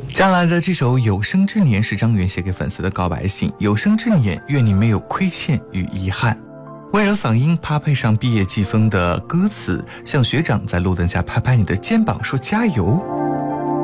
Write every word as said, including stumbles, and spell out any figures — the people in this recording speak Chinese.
接下来的这首有生之年是张远写给粉丝的告白信，有生之年愿你没有亏欠与遗憾。温柔嗓音搭配上毕业季风的歌词，像学长在路灯下拍拍你的肩膀说加油。